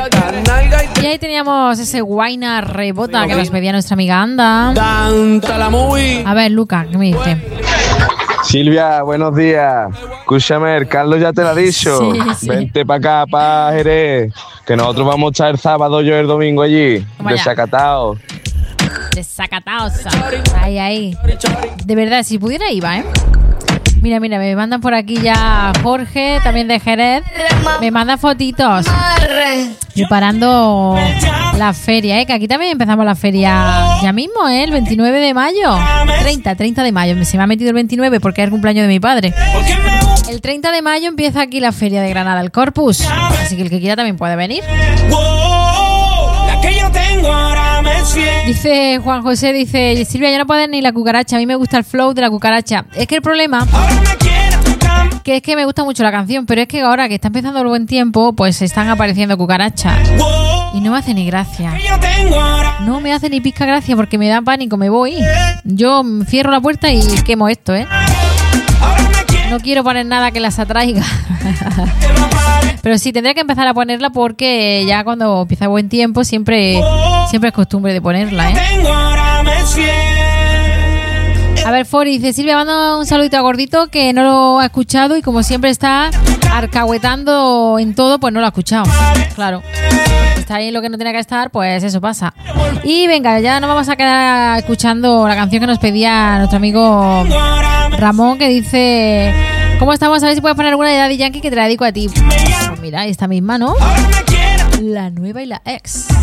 Y ahí teníamos ese Guayna Rebota que nos pedía nuestra amiga Anda. A ver, Lucas, ¿qué me dice? Silvia, buenos días. Escúchame, Carlos ya te lo ha dicho. Sí. Vente para acá, para Jerez, que nosotros vamos a estar el sábado, yo el domingo allí, desacatados. Desacatados. Ahí. De verdad, si pudiera iba, ¿eh? Mira, me mandan por aquí ya Jorge, también de Jerez. Me manda fotitos preparando la feria, que aquí también empezamos la feria ya mismo, el 29 de mayo. 30 de mayo. Se me ha metido el 29 porque es el cumpleaños de mi padre. El 30 de mayo empieza aquí la feria de Granada, el Corpus. Así que el que quiera también puede venir. Dice Juan José, dice Silvia, yo no puedo ni la cucaracha, a mí me gusta el flow de la cucaracha. Es que el problema que es que me gusta mucho la canción, pero es que ahora que está empezando el buen tiempo, pues están apareciendo cucarachas y no me hace ni gracia. No me hace ni pizca gracia porque me da pánico, me voy. Yo cierro la puerta y quemo esto, No quiero poner nada que las atraiga. Pero sí, tendré que empezar a ponerla porque ya cuando empieza buen tiempo siempre es costumbre de ponerla, A ver, Fori dice, Silvia, manda un saludito a Gordito que no lo ha escuchado y como siempre está arcahuetando en todo, pues no lo ha escuchado. Claro. Está ahí lo que no tenía que estar, pues eso pasa. Y venga, ya nos vamos a quedar escuchando la canción que nos pedía nuestro amigo Ramón, que dice... ¿Cómo estamos? A ver si puedes poner alguna de Daddy Yankee que te la dedico a ti. Pues mira, esta misma, ¿no? La nueva y la ex.